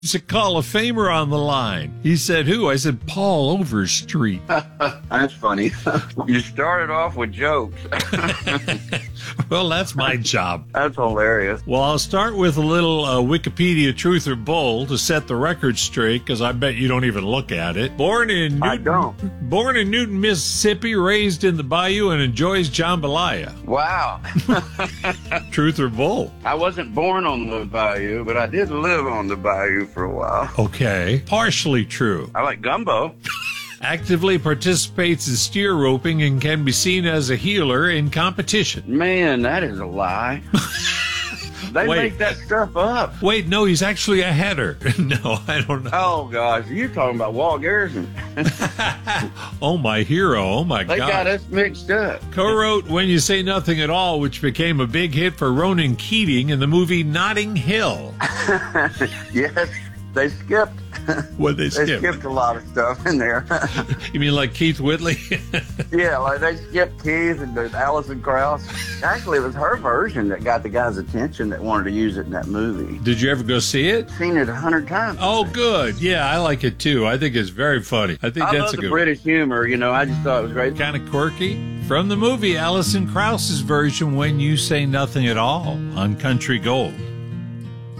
It's a Call of Famer on the line. He said, who? I said, Paul Overstreet. That's funny. You started off with jokes. Well, that's my job. That's hilarious. Well, I'll start with a little Wikipedia truth or bull to set the record straight, because I bet you don't even look at it. Born in Newton, Mississippi, raised in the Bayou, and enjoys jambalaya. Wow. Truth or bull? I wasn't born on the bayou, but I did live on the bayou for a while. Okay. Partially true. I like gumbo. Actively participates in steer roping and can be seen as a healer in competition. Man, that is a lie. They make that stuff up. Wait, no, he's actually a header. No, I don't know. Oh, gosh, you're talking about Walt Garrison. Oh, my hero. Oh, my God. They got us mixed up. Co-wrote When You Say Nothing at All, which became a big hit for Ronan Keating in the movie Notting Hill. Yes, they skipped. What they skip? They skipped a lot of stuff in there. You mean like Keith Whitley? Yeah, like they skipped Keith and Alison Krauss. Actually, it was her version that got the guy's attention that wanted to use it in that movie. Did you ever go see it? Seen it 100 times. Oh, good. Yeah, I like it too. I think it's very funny. I think I that's love a the good British humor. You know, I just thought it was great. Kind of quirky. From the movie, Alison Krauss's version, When You Say Nothing at All, on Country Gold.